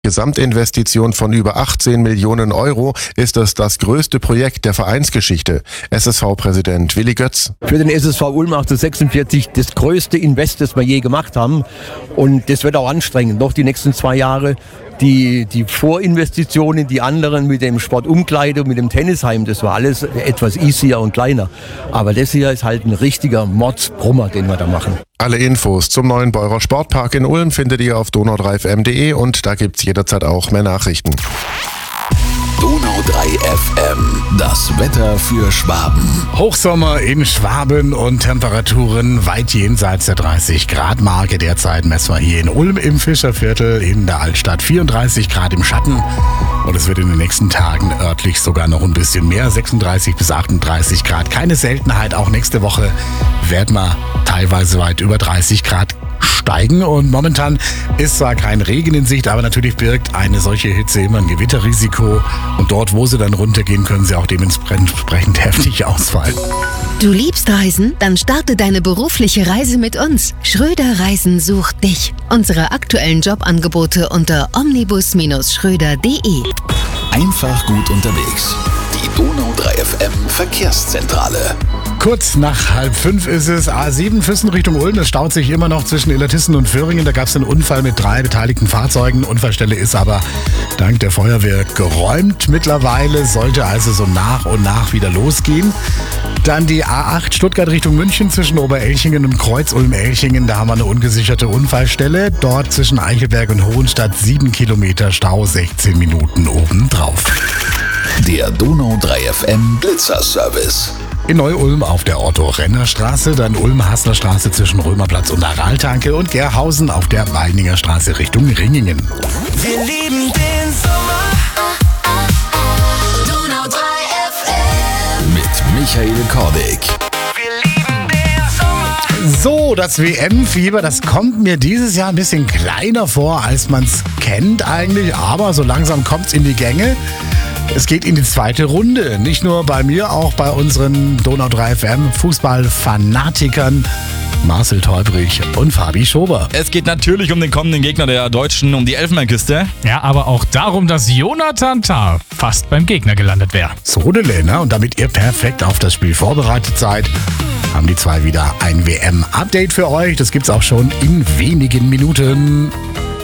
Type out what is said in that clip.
Gesamtinvestition von über 18 Millionen Euro ist es das größte Projekt der Vereinsgeschichte. SSV-Präsident Willi Götz. Für den SSV Ulm 1846 das größte Invest, das wir je gemacht haben. Und das wird auch anstrengend, noch die nächsten 2 Jahre. Die Vorinvestitionen, die anderen mit dem Sportumkleide und mit dem Tennisheim, das war alles etwas easier und kleiner. Aber das hier ist halt ein richtiger Mordsbrummer, den wir da machen. Alle Infos zum neuen Beurer Sportpark in Ulm findet ihr auf donau3fm.de und da gibt's jederzeit auch mehr Nachrichten. Donau 3 FM, das Wetter für Schwaben. Hochsommer in Schwaben und Temperaturen weit jenseits der 30-Grad-Marke. Derzeit messen wir hier in Ulm im Fischerviertel in der Altstadt 34 Grad im Schatten. Und es wird in den nächsten Tagen örtlich sogar noch ein bisschen mehr, 36 bis 38 Grad. Keine Seltenheit, auch nächste Woche werden wir teilweise weit über 30 Grad steigen und momentan ist zwar kein Regen in Sicht, aber natürlich birgt eine solche Hitze immer ein Gewitterrisiko und dort, wo sie dann runtergehen, können sie auch dementsprechend heftig ausfallen. Du liebst Reisen? Dann starte deine berufliche Reise mit uns. Schröder Reisen sucht dich. Unsere aktuellen Jobangebote unter omnibus-schröder.de. Einfach gut unterwegs. Die Donau 3 FM Verkehrszentrale. Kurz nach 4:30 ist es. A7 Füssen Richtung Ulm. Es staut sich immer noch zwischen Illertissen und Föhringen. Da gab es einen Unfall mit 3 beteiligten Fahrzeugen. Unfallstelle ist aber dank der Feuerwehr geräumt mittlerweile. Sollte also so nach und nach wieder losgehen. Dann die A8 Stuttgart Richtung München zwischen Oberelchingen und Kreuz-Ulm-Elchingen. Da haben wir eine ungesicherte Unfallstelle. Dort zwischen Eichelberg und Hohenstadt 7 Kilometer Stau, 16 Minuten obendrauf. Der Donau 3 FM Blitzerservice. In Neu-Ulm auf der Otto-Renner-Straße, dann Ulm-Hassler-Straße zwischen Römerplatz und Araltanke und Gerhausen auf der Weininger Straße Richtung Ringingen. Wir lieben den Sommer. Donau 3 FM. Mit Michael Kordig. Wir lieben den Sommer. So, das WM-Fieber, das kommt mir dieses Jahr ein bisschen kleiner vor, als man es kennt eigentlich, aber so langsam kommt es in die Gänge. Es geht in die zweite Runde. Nicht nur bei mir, auch bei unseren Donau 3 FM Fußballfanatikern Marcel Teubrich und Fabi Schober. Es geht natürlich um den kommenden Gegner der Deutschen, um die Elfenbeinküste. Ja, aber auch darum, dass Jonathan Tah fast beim Gegner gelandet wäre. So, ne? Und damit ihr perfekt auf das Spiel vorbereitet seid, haben die zwei wieder ein WM-Update für euch. Das gibt's auch schon in wenigen Minuten.